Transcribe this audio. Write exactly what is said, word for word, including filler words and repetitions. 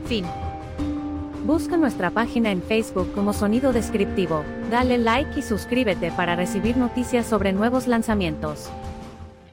Fin. Busca nuestra página en Facebook como Sonido Descriptivo, dale like y suscríbete para recibir noticias sobre nuevos lanzamientos.